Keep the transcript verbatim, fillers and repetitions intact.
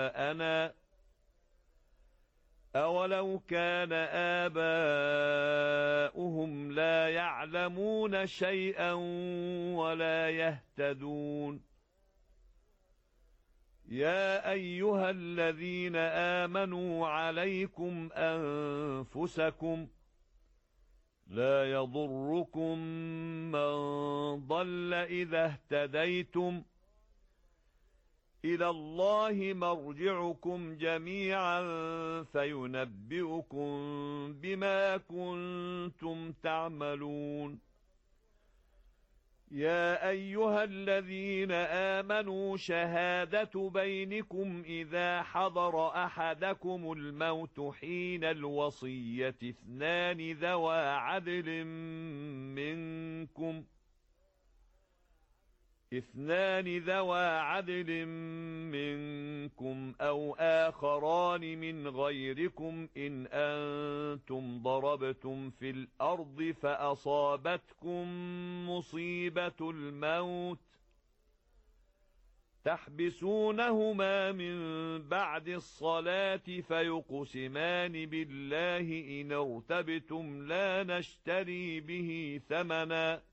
أنا أولو كان آباؤهم لا يعلمون شيئا ولا يهتدون يا أيها الذين آمنوا عليكم أنفسكم لا يضركم من ضل إذا اهتديتم إلى الله مرجعكم جميعا فينبئكم بما كنتم تعملون يا أيها الذين آمنوا شهادة بينكم إذا حضر أحدكم الموت حين الوصية اثنان ذوى عدل منكم اثنان ذوى عدل منكم أو آخران من غيركم إن أنتم ضربتم في الأرض فأصابتكم مصيبة الموت تحبسونهما من بعد الصلاة فيقسمان بالله إن ارتبتم لا نشتري به ثمنا